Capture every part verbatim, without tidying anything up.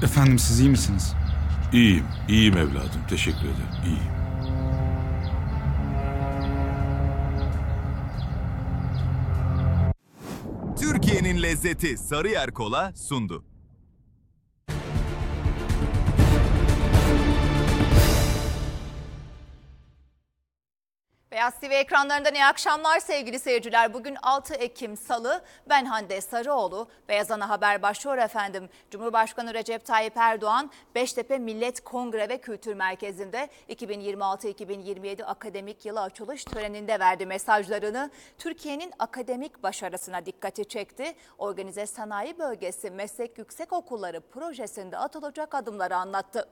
Efendim siz iyi misiniz? İyiyim, iyiyim evladım. Teşekkür ederim, iyiyim. Türkiye'nin lezzeti Sarıyer Kola sundu. Beyaz T V ekranlarından iyi akşamlar sevgili seyirciler. Bugün altı Ekim Salı. Ben Hande Sarıoğlu. Beyaz Ana Haber başlıyor efendim. Cumhurbaşkanı Recep Tayyip Erdoğan, Beştepe Millet Kongre ve Kültür Merkezi'nde iki bin yirmi altı iki bin yirmi yedi akademik yılı açılış töreninde verdi mesajlarını. Türkiye'nin akademik başarısına dikkati çekti. Organize Sanayi Bölgesi Meslek Yüksekokulları projesinde atılacak adımları anlattı.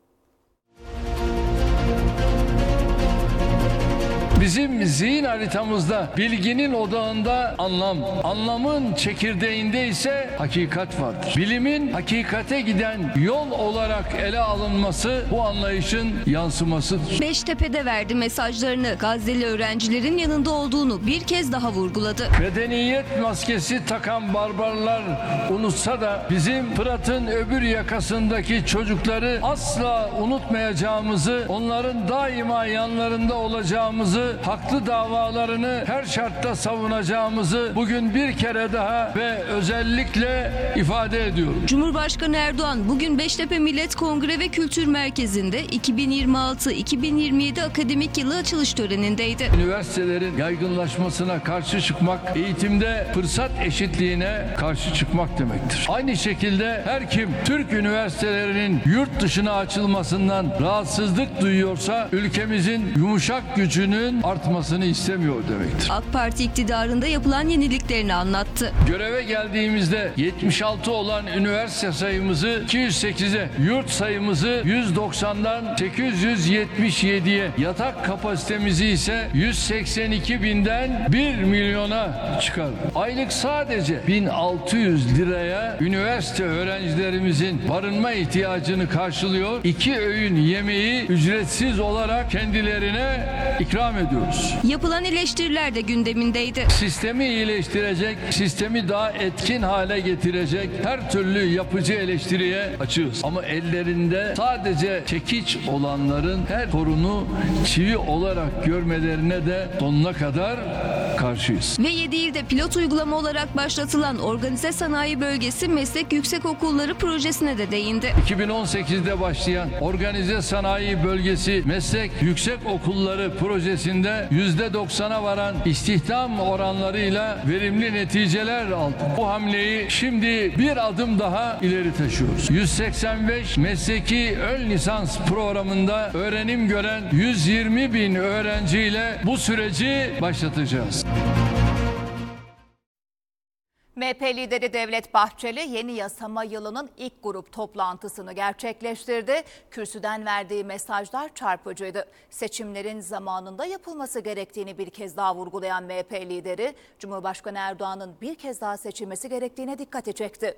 Bizim zihin haritamızda bilginin odağında anlam, anlamın çekirdeğinde ise hakikat vardır. Bilimin hakikate giden yol olarak ele alınması bu anlayışın yansımasıdır. Beştepe'de verdi mesajlarını. Gazze'li öğrencilerin yanında olduğunu bir kez daha vurguladı. Medeniyet maskesi takan barbarlar unutsa da bizim Fırat'ın öbür yakasındaki çocukları asla unutmayacağımızı, onların daima yanlarında olacağımızı, haklı davalarını her şartta savunacağımızı bugün bir kere daha ve özellikle ifade ediyorum. Cumhurbaşkanı Erdoğan bugün Beştepe Millet Kongre ve Kültür Merkezi'nde iki bin yirmi altı iki bin yirmi yedi akademik yılı açılış törenindeydi. Üniversitelerin yaygınlaşmasına karşı çıkmak, eğitimde fırsat eşitliğine karşı çıkmak demektir. Aynı şekilde her kim Türk üniversitelerinin yurt dışına açılmasından rahatsızlık duyuyorsa ülkemizin yumuşak gücünün artmasını istemiyor demektir. AK Parti iktidarında yapılan yeniliklerini anlattı. Göreve geldiğimizde yetmiş altı olan üniversite sayımızı iki yüz sekize, yurt sayımızı yüz doksandan sekiz yüz yetmiş yediye, yatak kapasitemizi ise yüz seksen iki binden bir milyona çıkardık. Aylık sadece bin altı yüz liraya üniversite öğrencilerimizin barınma ihtiyacını karşılıyor. İki öğün yemeği ücretsiz olarak kendilerine ikram ediyoruz. Yapılan eleştiriler de gündemindeydi. Sistemi iyileştirecek, sistemi daha etkin hale getirecek her türlü yapıcı eleştiriye açığız. Ama ellerinde sadece çekiç olanların her sorunu çivi olarak görmelerine de sonuna kadar karşıyız. Ve yedi ilde pilot uygulama olarak başlatılan Organize Sanayi Bölgesi Meslek Yüksekokulları projesine de değindi. iki bin on sekizde başlayan Organize Sanayi Bölgesi Meslek Yüksekokulları projesinde yüzde doksana varan istihdam oranlarıyla verimli neticeler aldık. Bu hamleyi şimdi bir adım daha ileri taşıyoruz. yüz seksen beş mesleki ön lisans programında öğrenim gören yüz yirmi bin öğrenciyle bu süreci başlatacağız. M H P lideri Devlet Bahçeli yeni yasama yılının ilk grup toplantısını gerçekleştirdi. Kürsüden verdiği mesajlar çarpıcıydı. Seçimlerin zamanında yapılması gerektiğini bir kez daha vurgulayan M H P lideri, Cumhurbaşkanı Erdoğan'ın bir kez daha seçilmesi gerektiğine dikkati çekti.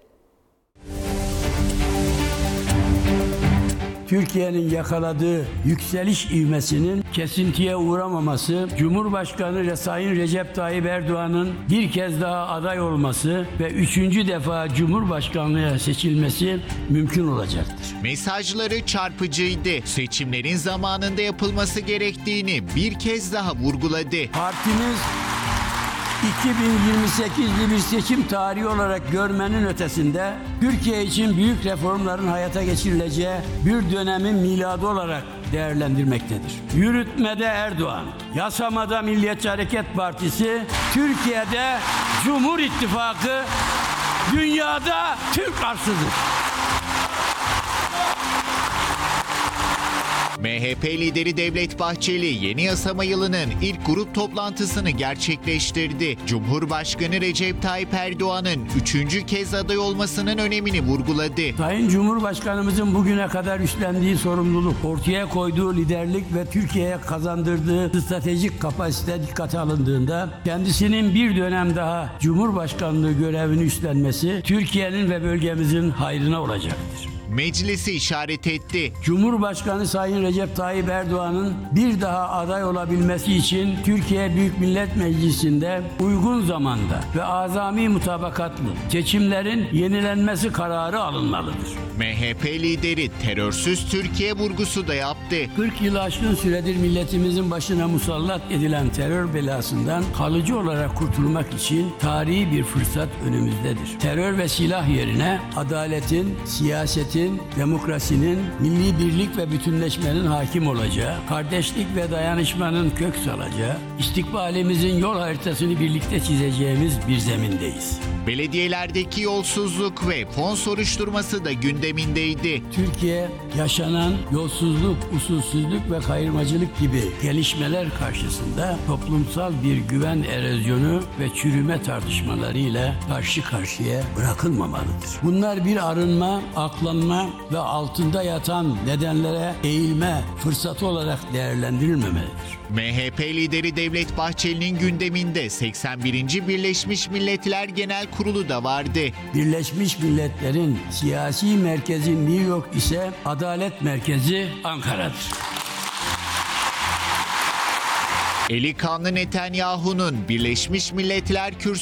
Türkiye'nin yakaladığı yükseliş ivmesinin kesintiye uğramaması, Cumhurbaşkanı Sayın Recep Tayyip Erdoğan'ın bir kez daha aday olması ve üçüncü defa Cumhurbaşkanlığına seçilmesi mümkün olacaktır. Mesajları çarpıcıydı. Seçimlerin zamanında yapılması gerektiğini bir kez daha vurguladı. Partimiz iki bin yirmi sekizli bir seçim tarihi olarak görmenin ötesinde Türkiye için büyük reformların hayata geçirileceği bir dönemin miladı olarak değerlendirmektedir. Yürütmede Erdoğan, yasamada Milliyetçi Hareket Partisi, Türkiye'de Cumhur İttifakı, dünyada Türk arsıdır. M H P lideri Devlet Bahçeli yeni yasama yılının ilk grup toplantısını gerçekleştirdi. Cumhurbaşkanı Recep Tayyip Erdoğan'ın üçüncü kez aday olmasının önemini vurguladı. Sayın Cumhurbaşkanımızın bugüne kadar üstlendiği sorumluluk, ortaya koyduğu liderlik ve Türkiye'ye kazandırdığı stratejik kapasite dikkate alındığında kendisinin bir dönem daha Cumhurbaşkanlığı görevini üstlenmesi Türkiye'nin ve bölgemizin hayrına olacaktır. meclisi işaret etti. Cumhurbaşkanı Sayın Recep Tayyip Erdoğan'ın bir daha aday olabilmesi için Türkiye Büyük Millet Meclisi'nde uygun zamanda ve azami mutabakatlı seçimlerin yenilenmesi kararı alınmalıdır. M H P lideri terörsüz Türkiye vurgusu da yaptı. kırk yılı aşkın süredir milletimizin başına musallat edilen terör belasından kalıcı olarak kurtulmak için tarihi bir fırsat önümüzdedir. Terör ve silah yerine adaletin, siyasetin, demokrasinin, milli birlik ve bütünleşmenin hakim olacağı, kardeşlik ve dayanışmanın kök salacağı, istikbalimizin yol haritasını birlikte çizeceğimiz bir zemindeyiz. Belediyelerdeki yolsuzluk ve fon soruşturması da gündemindeydi. Türkiye yaşanan yolsuzluk, usulsüzlük ve kayırmacılık gibi gelişmeler karşısında toplumsal bir güven erozyonu ve çürüme tartışmalarıyla karşı karşıya bırakılmamalıdır. Bunlar bir arınma, aklanma ve altında yatan nedenlere eğilme fırsatı olarak değerlendirilmemelidir. M H P lideri Devlet Bahçeli'nin gündeminde seksen birinci Birleşmiş Milletler Genel Kurulu da vardı. Birleşmiş Milletler'in siyasi merkezi New York ise adalet merkezi Ankara'dır. Eli kanlı Netanyahu'nun Birleşmiş Milletler kürsüsü